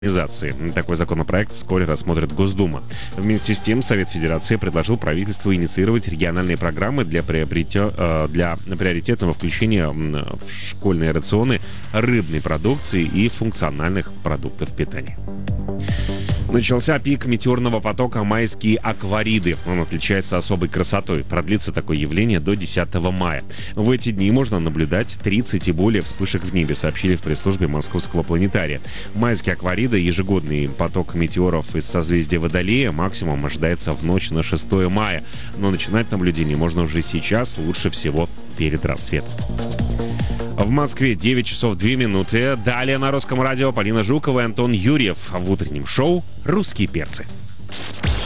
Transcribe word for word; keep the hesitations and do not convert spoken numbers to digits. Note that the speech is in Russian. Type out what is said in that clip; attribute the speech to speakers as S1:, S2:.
S1: организации. Такой законопроект вскоре рассмотрит Госдума. Вместе с тем, Совет Федерации предложил правительству инициировать региональные программы для, приобретё... для приоритетного включения в школьные рационы рыбной продукции и функциональных продуктов питания. Начался пик метеорного потока «Майские аквариды». Он отличается особой красотой. Продлится такое явление до десятого мая. В эти дни можно наблюдать тридцать и более вспышек в небе, сообщили в пресс-службе Московского планетария. «Майские аквариды» — ежегодный поток метеоров из созвездия Водолея. Максимум ожидается в ночь на шестое мая. Но начинать наблюдение можно уже сейчас, лучше всего перед рассветом. В Москве девять часов две минуты. Далее на Русском радио Полина Жукова и Антон Юрьев в утреннем шоу «Русские перцы».